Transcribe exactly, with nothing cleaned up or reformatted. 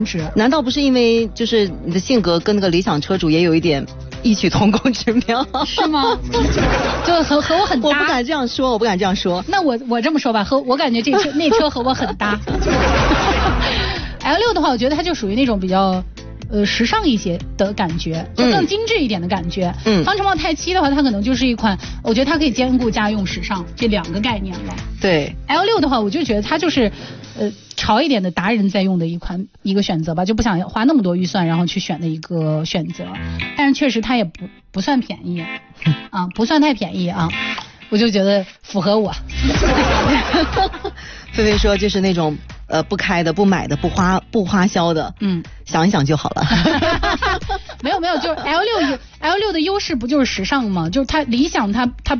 值。 难道不是因为就是你的性格跟那个理想车主也有一点异曲同工之妙？ 是吗？就和和我很搭。 我不敢这样说，我不敢这样说。 那我我这么说吧，和我感觉这车那车和我很搭。L 六的话，我觉得它就属于那种比较。呃，时尚一些的感觉，就更精致一点的感觉。嗯，方程豹泰七的话，它可能就是一款，我觉得它可以兼顾家用时尚这两个概念了。 对 ，L 六的话，我就觉得它就是，呃，潮一点的达人在用的一款一个选择吧，就不想花那么多预算，然后去选的一个选择。但是确实它也不不算便宜，啊，不算太便宜啊，我就觉得符合我。 菲菲说就是那种。呃，不开的、不买的、不花不花销的，嗯，想一想就好了。 没有没有，就是 L 六 L 六的优势不就是时尚吗？就是它理想它它。